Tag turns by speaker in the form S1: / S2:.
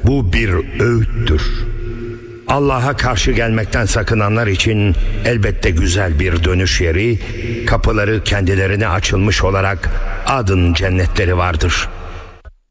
S1: Bu bir öğüttür. Allah'a karşı gelmekten sakınanlar için elbette güzel bir dönüş yeri, kapıları kendilerine açılmış olarak adın cennetleri vardır.